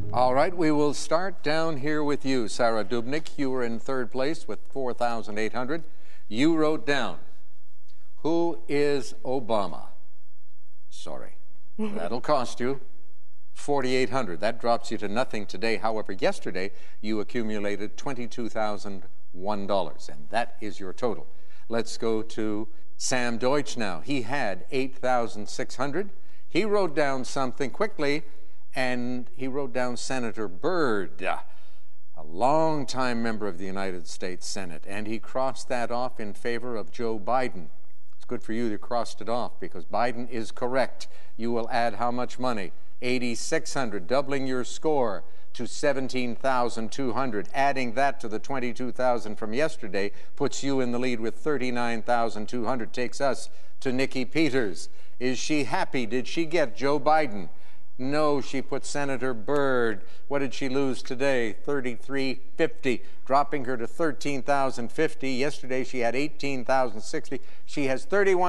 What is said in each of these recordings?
All right, we will start down here with you, Sarah Dubnik. You were in third place with 4,800. You wrote down, who is Obama? Sorry, that'll cost you 4,800. That drops you to nothing today. However, yesterday you accumulated $22,001, and that is your total. Let's go to Sam Deutsch now. He had 8,600. He wrote down something quickly, and he wrote down Senator Byrd, a longtime member of the United States Senate, and he crossed that off in favor of Joe Biden. It's good for you that you crossed it off because Biden is correct. You will add how much money? 8,600, doubling your score to 17,200. Adding that to the 22,000 from yesterday puts you in the lead with 39,200. Takes us to Nikki Peters. Is she happy? Did she get Joe Biden? No, she put Senator Byrd. What did she lose today? 3350, dropping her to 13,050. Yesterday she had 18,060. She has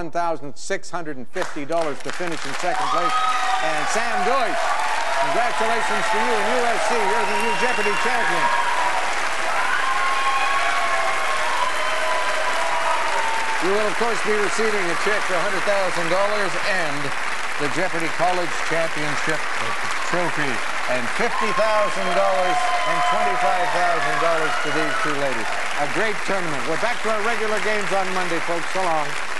$31,650 to finish in second place. And Sam Deutsch, congratulations to you in USC. You're the new Jeopardy champion. You will, of course, be receiving a check for $100,000 and the Jeopardy College Championship trophy, and $50,000 and $25,000 to these two ladies. A great tournament. We're back to our regular games on Monday, folks. So long.